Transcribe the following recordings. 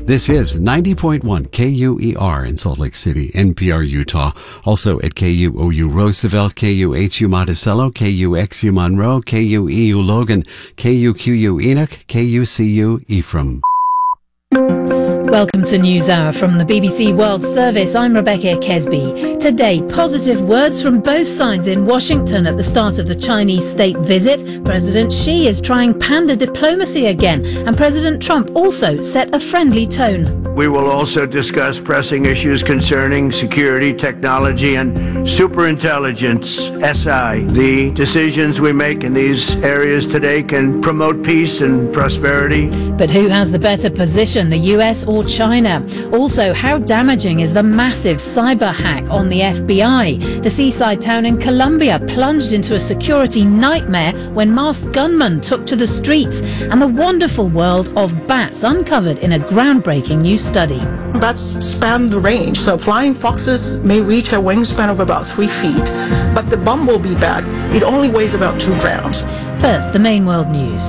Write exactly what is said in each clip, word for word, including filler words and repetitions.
This is ninety point one K U E R in Salt Lake City, N P R Utah. Also at K U O U Roosevelt, K U H U Monticello, K U X U Monroe, K U E U Logan, K U Q U Enoch, K U C U Ephraim. Welcome to NewsHour from the B B C World Service. I'm Rebecca Kesby. Today, positive words from both sides in Washington at the start of the Chinese state visit. President Xi is trying panda diplomacy again, and President Trump also set a friendly tone. We will also discuss pressing issues concerning security, technology, and superintelligence, S I. The decisions we make in these areas today can promote peace and prosperity. But who has the better position, the U S or China? Also, how damaging is the massive cyber hack on the F B I? The seaside town in Colombia plunged into a security nightmare when masked gunmen took to the streets, and the wonderful world of bats uncovered in a groundbreaking new study. Bats span the range, so flying foxes may reach a wingspan of about three feet, but the bumblebee bat, it only weighs about two grams. First, the main world news.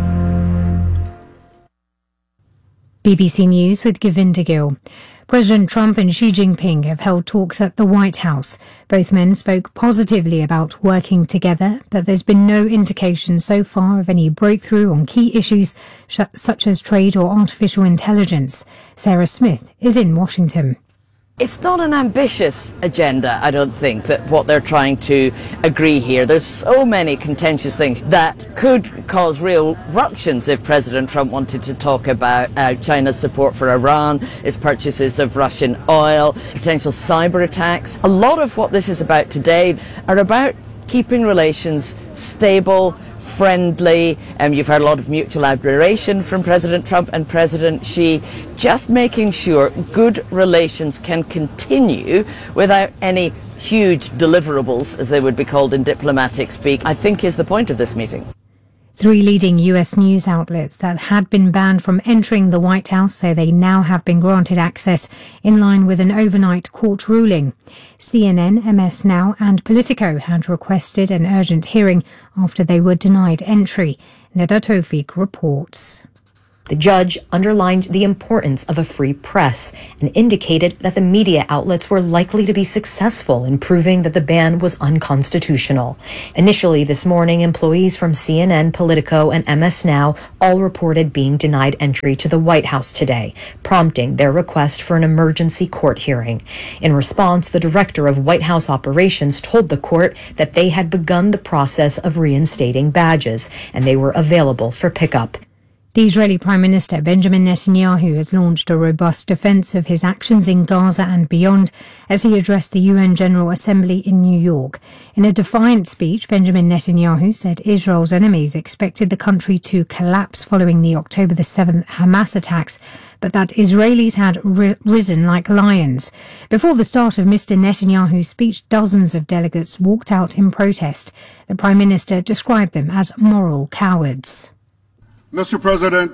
B B C News with Govinda Gill. President Trump and Xi Jinping have held talks at the White House. Both men spoke positively about working together, but there's been no indication so far of any breakthrough on key issues such as trade or artificial intelligence. Sarah Smith is in Washington. It's not an ambitious agenda, I don't think, that what they're trying to agree here. There's so many contentious things that could cause real ructions if President Trump wanted to talk about uh, China's support for Iran, its purchases of Russian oil, potential cyber attacks. A lot of what this is about today are about keeping relations stable, friendly, and um, you've heard a lot of mutual admiration from President Trump and President Xi, just making sure good relations can continue without any huge deliverables, as they would be called in diplomatic speak, I think is the point of this meeting. Three leading U S news outlets that had been banned from entering the White House say they now have been granted access in line with an overnight court ruling. C N N, M S Now and Politico had requested an urgent hearing after they were denied entry. Neda Tawfiq reports. The judge underlined the importance of a free press and indicated that the media outlets were likely to be successful in proving that the ban was unconstitutional. Initially this morning, employees from C N N, Politico, and M S Now all reported being denied entry to the White House today, prompting their request for an emergency court hearing. In response, the director of White House operations told the court that they had begun the process of reinstating badges, and they were available for pickup. The Israeli Prime Minister Benjamin Netanyahu has launched a robust defence of his actions in Gaza and beyond as he addressed the U N General Assembly in New York. In a defiant speech, Benjamin Netanyahu said Israel's enemies expected the country to collapse following the October the seventh Hamas attacks, but that Israelis had ri- risen like lions. Before the start of Mister Netanyahu's speech, dozens of delegates walked out in protest. The Prime Minister described them as moral cowards. Mister President,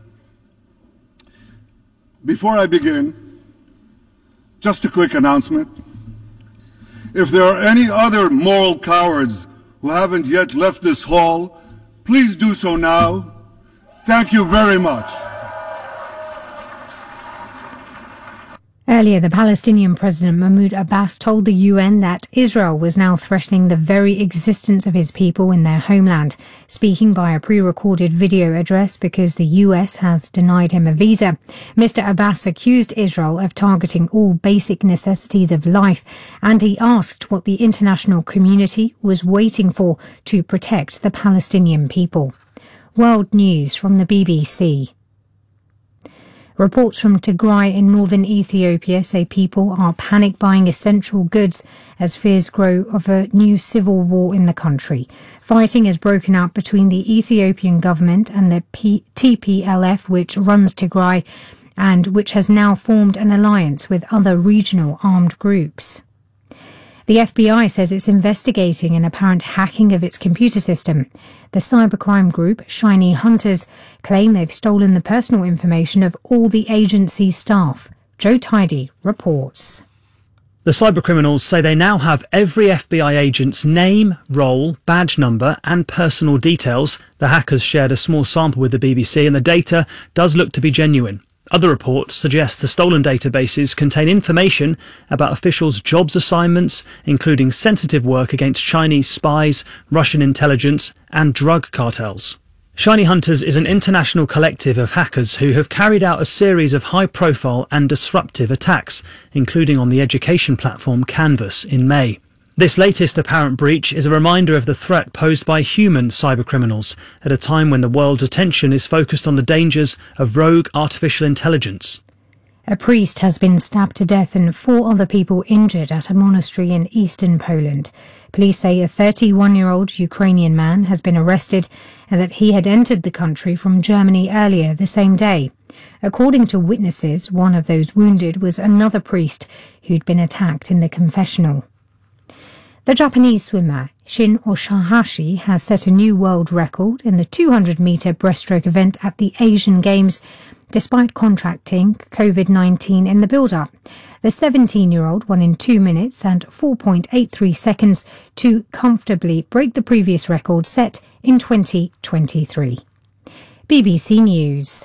before I begin, just a quick announcement. If there are any other moral cowards who haven't yet left this hall, please do so now. Thank you very much. Earlier, the Palestinian President Mahmoud Abbas told the U N that Israel was now threatening the very existence of his people in their homeland, speaking by a pre-recorded video address because the U S has denied him a visa. Mister Abbas accused Israel of targeting all basic necessities of life, and he asked what the international community was waiting for to protect the Palestinian people. World News from the B B C. Reports from Tigray in northern Ethiopia say people are panic buying essential goods as fears grow of a new civil war in the country. Fighting has broken out between the Ethiopian government and the P- T P L F, which runs Tigray, and which has now formed an alliance with other regional armed groups. The F B I says it's investigating an apparent hacking of its computer system. The cybercrime group, Shiny Hunters, claim they've stolen the personal information of all the agency's staff. Joe Tidy reports. The cybercriminals say they now have every F B I agent's name, role, badge number and personal details. The hackers shared a small sample with the B B C and the data does look to be genuine. Other reports suggest the stolen databases contain information about officials' jobs assignments, including sensitive work against Chinese spies, Russian intelligence and drug cartels. Shiny Hunters is an international collective of hackers who have carried out a series of high-profile and disruptive attacks, including on the education platform Canvas in May. This latest apparent breach is a reminder of the threat posed by human cybercriminals at a time when the world's attention is focused on the dangers of rogue artificial intelligence. A priest has been stabbed to death and four other people injured at a monastery in eastern Poland. Police say a thirty-one-year-old Ukrainian man has been arrested and that he had entered the country from Germany earlier the same day. According to witnesses, one of those wounded was another priest who'd been attacked in the confessional. The Japanese swimmer Shin Oshihashi has set a new world record in the two hundred metre breaststroke event at the Asian Games, despite contracting COVID nineteen in the build-up. The seventeen-year-old won in two minutes and four point eight three seconds to comfortably break the previous record set in twenty twenty-three. B B C News.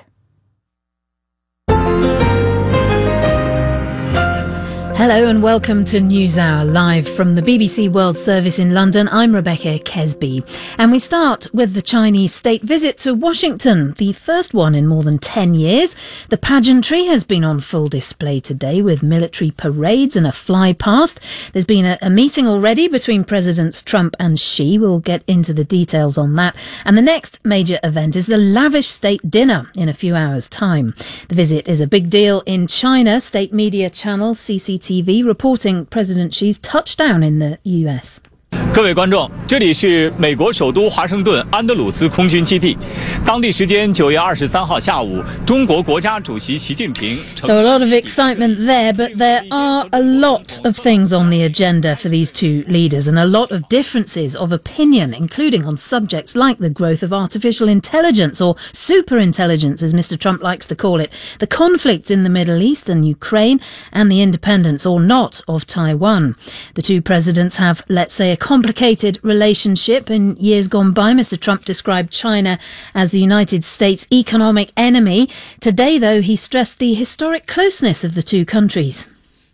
Hello and welcome to NewsHour, live from the B B C World Service in London. I'm Rebecca Kesby. And we start with the Chinese state visit to Washington, the first one in more than ten years. The pageantry has been on full display today with military parades and a fly past. There's been a, a meeting already between Presidents Trump and Xi. We'll get into the details on that. And the next major event is the lavish state dinner in a few hours' time. The visit is a big deal in China. State media channel C C T V reporting President Xi's touchdown in the U S. 各位观众，这里是美国首都华盛顿安德鲁斯空军基地。当地时间九月二十三号下午，中国国家主席习近平。 So a lot of excitement there, but there are a lot of things on the agenda for these two leaders and a lot of differences of opinion, including on subjects like the growth of artificial intelligence, or superintelligence as Mister Trump likes to call it, the conflicts in the Middle East and Ukraine, and the independence or not of Taiwan. The two presidents have, let's say, a complicated relationship. In years gone by, Mister Trump described China as the United States' economic enemy. Today, though, he stressed the historic closeness of the two countries.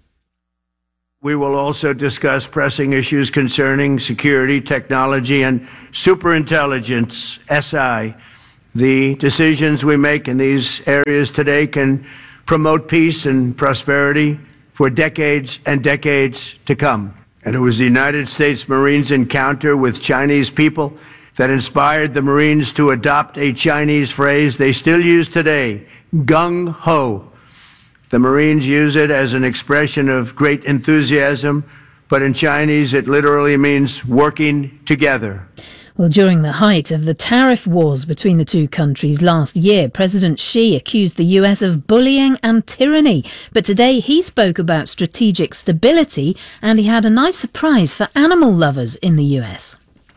We will also discuss pressing issues concerning security, technology, and superintelligence, S I. The decisions we make in these areas today can promote peace and prosperity for decades and decades to come. And it was the United States Marines' encounter with Chinese people that inspired the Marines to adopt a Chinese phrase they still use today, gung-ho. The Marines use it as an expression of great enthusiasm, but in Chinese it literally means working together. Well, during the height of the tariff wars between the two countries last year, President Xi accused the U S of bullying and tyranny. But today he spoke about strategic stability, and he had a nice surprise for animal lovers in the U S.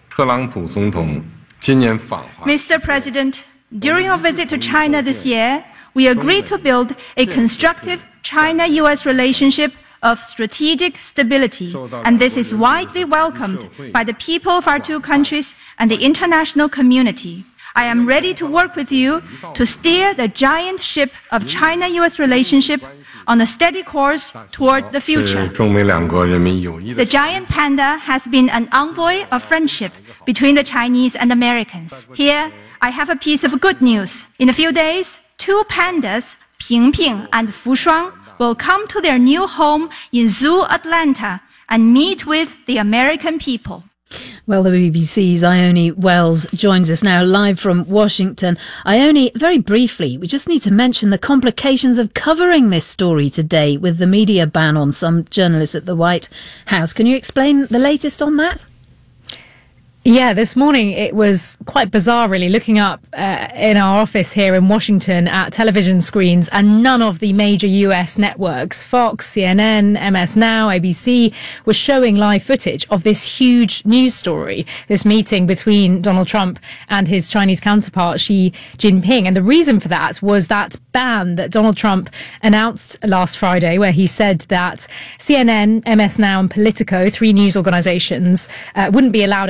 Mister President, during our visit to China this year, we agreed to build a constructive China-U S relationship of strategic stability, and this is widely welcomed by the people of our two countries and the international community. I am ready to work with you to steer the giant ship of China-U S relationship on a steady course toward the future. The giant panda has been an envoy of friendship between the Chinese and Americans. Here, I have a piece of good news. In a few days, two pandas, Ping Ping and Fu Shuang, will come to their new home in Zoo Atlanta and meet with the American people. Well, the B B C's Ione Wells joins us now live from Washington. Ione, very briefly, we just need to mention the complications of covering this story today with the media ban on some journalists at the White House. Can you explain the latest on that? Yeah, this morning it was quite bizarre, really, looking up uh, in our office here in Washington at television screens, and none of the major U S networks, Fox, C N N, M S Now, A B C, were showing live footage of this huge news story, this meeting between Donald Trump and his Chinese counterpart, Xi Jinping. And the reason for that was that ban that Donald Trump announced last Friday, where he said that C N N, M S Now and Politico, three news organizations, uh, wouldn't be allowed anymore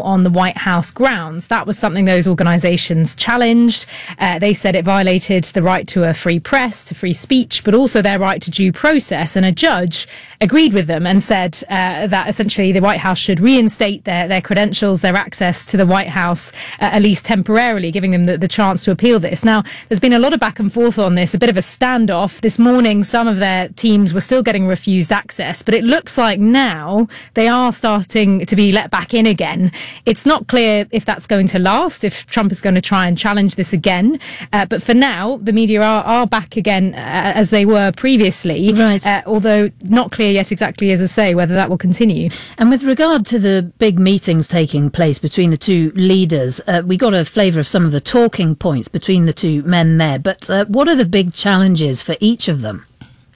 on the White House grounds. That was something those organizations challenged. Uh, they said it violated the right to a free press, to free speech, but also their right to due process. And a judge agreed with them and said uh, that essentially the White House should reinstate their, their credentials, their access to the White House, uh, at least temporarily, giving them the, the chance to appeal this. Now, there's been a lot of back and forth on this, a bit of a standoff. This morning, some of their teams were still getting refused access, but it looks like now they are starting to be let back in again. It's not clear if that's going to last, if Trump is going to try and challenge this again. Uh, but for now, the media are, are back again uh, as they were previously, right. uh, although not clear yet exactly, as I say, whether that will continue. And with regard to the big meetings taking place between the two leaders, uh, we got a flavour of some of the talking points between the two men there. But uh, what are the big challenges for each of them?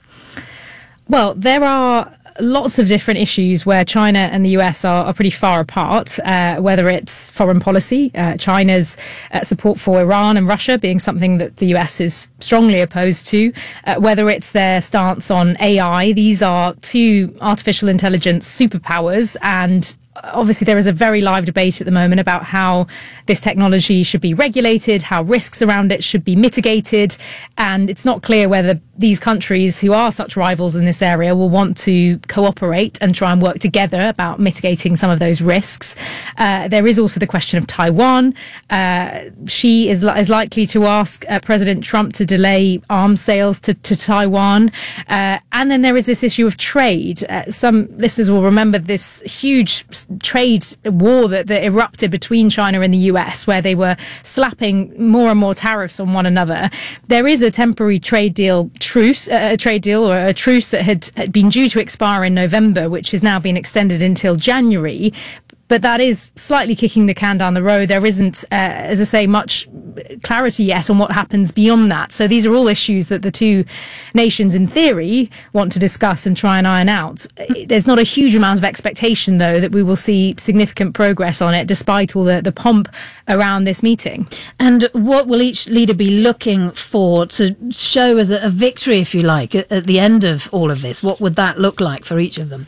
Well, there are lots of different issues where China and the U S are, are pretty far apart, uh, whether it's foreign policy, uh, China's uh, support for Iran and Russia being something that the U S is strongly opposed to, uh, whether it's their stance on A I. These are two artificial intelligence superpowers, and obviously there is a very live debate at the moment about how this technology should be regulated, how risks around it should be mitigated, and it's not clear whether these countries who are such rivals in this area will want to cooperate and try and work together about mitigating some of those risks. Uh, there is also the question of Taiwan. Uh, Xi is, li- is likely to ask uh, President Trump to delay arms sales to, to Taiwan. Uh, and then there is this issue of trade. Uh, some listeners will remember this huge trade war that, that erupted between China and the U S, where they were slapping more and more tariffs on one another. There is a temporary trade deal truce, uh, a trade deal or a truce that had, had been due to expire in November, which has now been extended until January. But that is slightly kicking the can down the road. There isn't, uh, as I say, much clarity yet on what happens beyond that. So these are all issues that the two nations, in theory, want to discuss and try and iron out. There's not a huge amount of expectation, though, that we will see significant progress on it, despite all the, the pomp around this meeting. And what will each leader be looking for to show as a, a victory, if you like, at, at the end of all of this? What would that look like for each of them?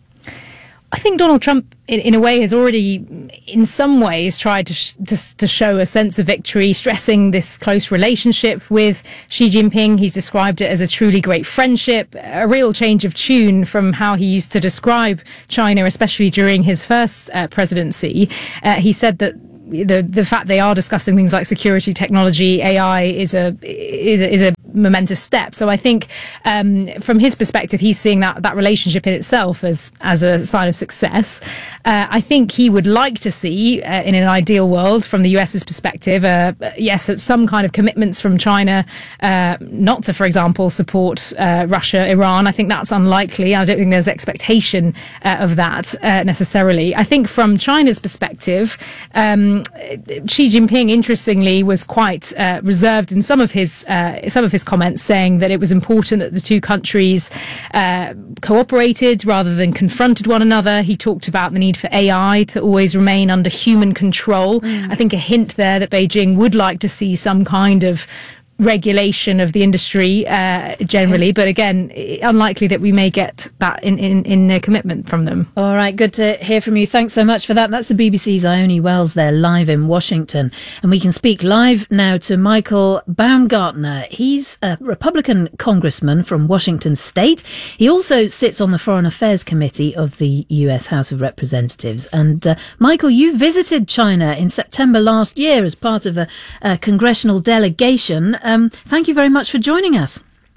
I think Donald Trump, in, in a way, has already, in some ways, tried to, sh- to to show a sense of victory, stressing this close relationship with Xi Jinping. He's described it as a truly great friendship, a real change of tune from how he used to describe China, especially during his first uh, presidency. Uh, he said that the the fact they are discussing things like security, technology, A I is a is a, is a momentous step. So I think um, from his perspective, he's seeing that that relationship in itself as as a sign of success. Uh, I think he would like to see, uh, in an ideal world, from the US's perspective, uh, yes, some kind of commitments from China, uh, not to, for example, support uh, Russia, Iran. I think that's unlikely. I don't think there's expectation uh, of that uh, necessarily. I think from China's perspective, um, Xi Jinping, interestingly, was quite uh, reserved in some of his uh, some of his comments, saying that it was important that the two countries uh, cooperated rather than confronted one another. He talked about the need for A I to always remain under human control. Mm. I think a hint there that Beijing would like to see some kind of regulation of the industry uh, generally, but again, unlikely that we may get that in, in, in a commitment from them. All right, good to hear from you. Thanks so much for that. That's the B B C's Ione Wells there, live in Washington. And we can speak live now to Michael Baumgartner. He's a Republican congressman from Washington State. He also sits on the Foreign Affairs Committee of the U S House of Representatives. And uh, Michael, you visited China in September last year as part of a, a congressional delegation. Um, thank you very much for joining us.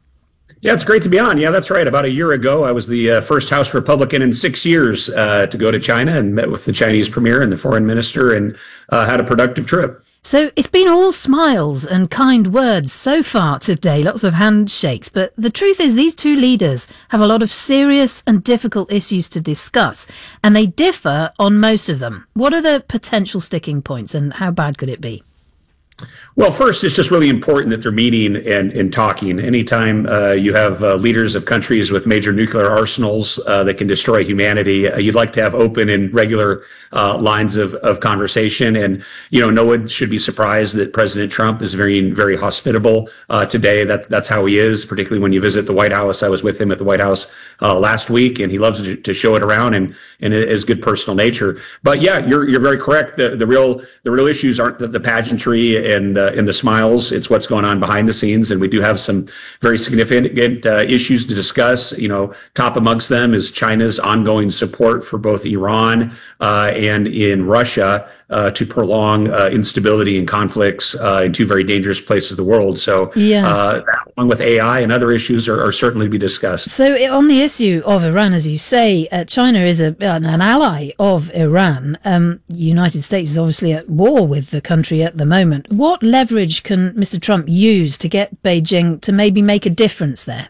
Yeah, it's great to be on. Yeah, that's right. About a year ago, I was the uh, first House Republican in six years uh, to go to China and met with the Chinese premier and the foreign minister and uh, had a productive trip. So it's been all smiles and kind words so far today, lots of handshakes. But the truth is these two leaders have a lot of serious and difficult issues to discuss, and they differ on most of them. What are the potential sticking points and how bad could it be? Well, first, it's just really important that they're meeting and, and talking. Anytime uh, you have uh, leaders of countries with major nuclear arsenals uh, that can destroy humanity, uh, you'd like to have open and regular uh, lines of, of conversation. And, you know, no one should be surprised that President Trump is very, very hospitable uh, today. That's, that's how he is, particularly when you visit the White House. I was with him at the White House uh, last week, and he loves to, to show it around and, and his good personal nature. But yeah, you're, you're very correct. The, the real, the real issues aren't the, the pageantry and uh, in the smiles. It's what's going on behind the scenes, and we do have some very significant uh, issues to discuss. You know, top amongst them is China's ongoing support for both Iran uh, and in Russia uh, to prolong uh, instability and conflicts uh, in two very dangerous places of the world. So, yeah. uh, along with A I and other issues, are, are certainly to be discussed. So, on the issue of Iran, as you say, uh, China is a, an, an ally of Iran. Um, the United States is obviously at war with the country at the moment. What leverage can Mister Trump use to get Beijing to maybe make a difference there?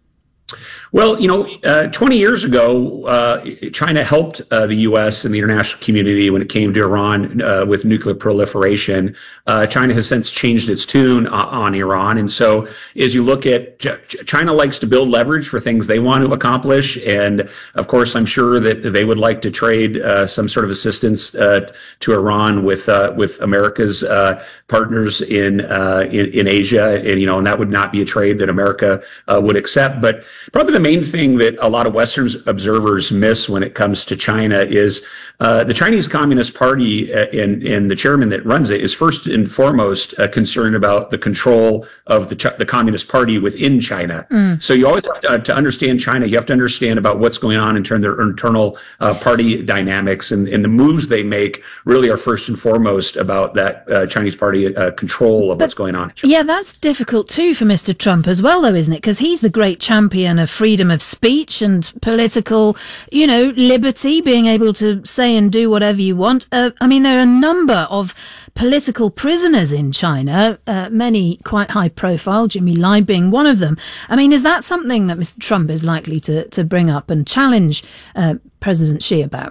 Well, you know, uh, twenty years ago, uh, China helped uh, the U S and the international community when it came to Iran uh, with nuclear proliferation. Uh, China has since changed its tune on, on Iran. And so as you look at Ch- China likes to build leverage for things they want to accomplish. And of course, I'm sure that they would like to trade uh, some sort of assistance uh, to Iran with uh, with America's uh, partners in, uh, in in Asia. And, you know, and that would not be a trade that America uh, would accept. But probably the main thing that a lot of Western observers miss when it comes to China is uh, the Chinese Communist Party uh, and, and the chairman that runs it is first and foremost uh, concerned about the control of the, Ch- the Communist Party within China. Mm. So you always have to, uh, to understand China, you have to understand about what's going on in terms of their internal uh, party dynamics, and, and the moves they make really are first and foremost about that uh, Chinese Party uh, control of but, what's going on. Yeah, that's difficult too for Mister Trump as well, though, isn't it? Because he's the great champion of freedom of speech and political, you know, liberty, being able to say and do whatever you want. Uh, I mean, there are a number of political prisoners in China, uh, many quite high profile, Jimmy Lai being one of them. I mean, is that something that Mister Trump is likely to, to bring up and challenge uh, President Xi about?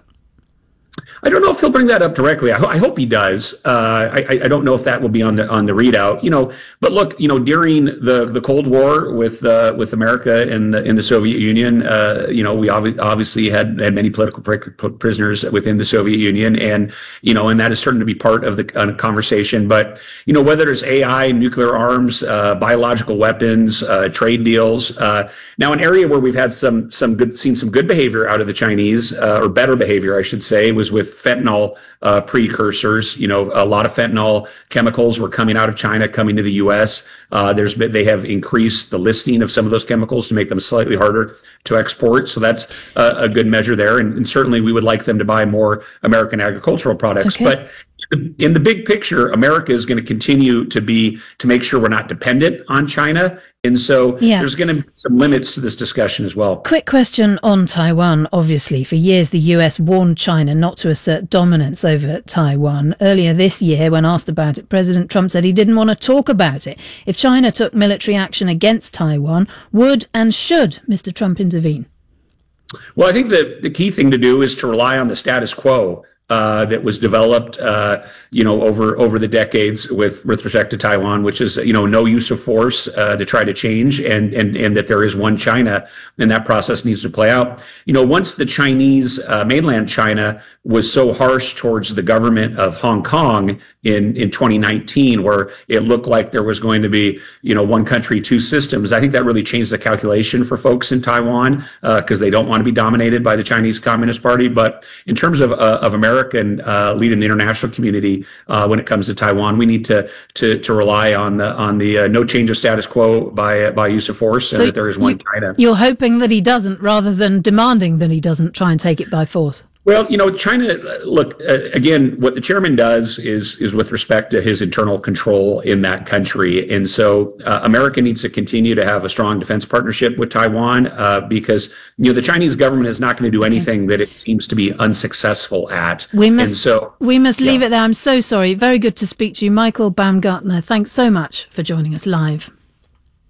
I don't know if he'll bring that up directly. I, ho- I hope he does. Uh, I, I don't know if that will be on the on the readout. You know, but look, you know, during the, the Cold War with uh, with America and the, in the Soviet Union, uh, you know, we ob- obviously had, had many political pr- prisoners within the Soviet Union, and you know, and that is certain to be part of the uh, conversation. But you know, whether it's A I, nuclear arms, uh, biological weapons, uh, trade deals. Uh, now, an area where we've had some some good seen some good behavior out of the Chinese, uh, or better behavior, I should say, was with fentanyl uh, precursors. You know, a lot of fentanyl chemicals were coming out of China, coming to the U S. Uh, there's been, they have increased the listing of some of those chemicals to make them slightly harder to export. So that's a, a good measure there. And, and certainly we would like them to buy more American agricultural products. Okay. But in the big picture, America is going to continue to be, to make sure we're not dependent on China. And so yeah. there's going to be some limits to this discussion as well. Quick question on Taiwan. Obviously, for years, the U S warned China not to assert dominance over Taiwan. Earlier this year, when asked about it, President Trump said he didn't want to talk about it. If China took military action against Taiwan, would and should Mister Trump intervene? Well, I think that the key thing to do is to rely on the status quo Uh, that was developed, uh, you know, over over the decades with with respect to Taiwan, which is, you know, no use of force uh, to try to change, and and and that there is one China, and that process needs to play out. You know, once the Chinese uh, mainland China was so harsh towards the government of Hong Kong in in twenty nineteen, where it looked like there was going to be, you know, one country, two systems. I think that really changed the calculation for folks in Taiwan because uh, they don't want to be dominated by the Chinese Communist Party. But in terms of uh, of America. American uh, leading the international community uh, when it comes to Taiwan, we need to to to rely on the on the uh, no change of status quo by uh, by use of force, so and that there is one you, China. You're hoping that he doesn't, rather than demanding that he doesn't try and take it by force. Well, you know, China, look, uh, again, what the chairman does is is with respect to his internal control in that country. And so uh, America needs to continue to have a strong defense partnership with Taiwan uh, because, you know, the Chinese government is not going to do anything okay. that it seems to be unsuccessful at. We must, and so, we must leave yeah. it there. I'm so sorry. Very good to speak to you. Michael Baumgartner, thanks so much for joining us live.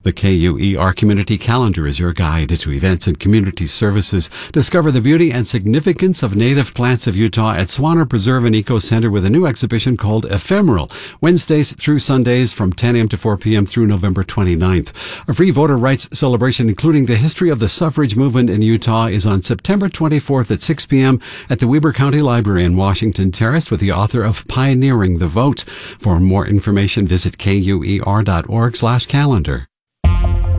The K U E R Community Calendar is your guide to events and community services. Discover the beauty and significance of native plants of Utah at Swanner Preserve and Eco Center with a new exhibition called Ephemeral, Wednesdays through Sundays from ten a.m. to four p.m. through November twenty-ninth. A free voter rights celebration including the history of the suffrage movement in Utah is on September twenty-fourth at six p.m. at the Weber County Library in Washington Terrace with the author of Pioneering the Vote. For more information, visit kuer dot org slash calendar.